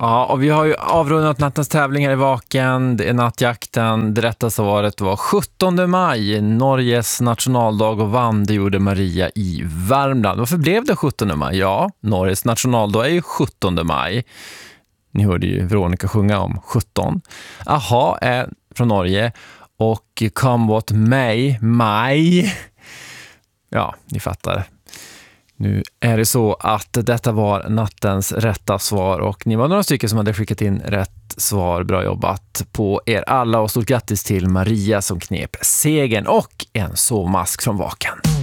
Ja, och vi har ju avrundat nattens tävlingar i Vaken. Det är nattjakten. Det rätta svaret var 17 maj, Norges nationaldag, och vann det gjorde Maria i Värmland. Varför blev det 17 maj? Ja, Norges nationaldag är ju 17 maj. Ni hörde ju Veronica sjunga om 17. Aha är från Norge och Come What May, maj. Ja, ni fattar. Nu är det så att detta var nattens rätta svar och ni var några stycken som hade skickat in rätt svar. Bra jobbat på er alla och stort grattis till Maria som knep segern och en sovmask från Vaken.